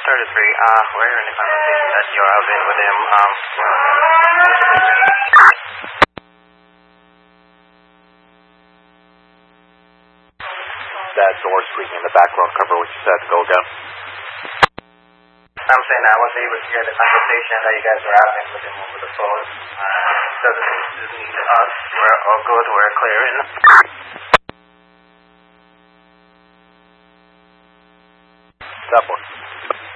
We're hearing the conversation that you're having with him. That door squeaking in the background, cover what you said. Go again. I'm saying I was able to hear the conversation that you guys were having with him over the phone. Doesn't need us. We're all good. We're clearing. Step one.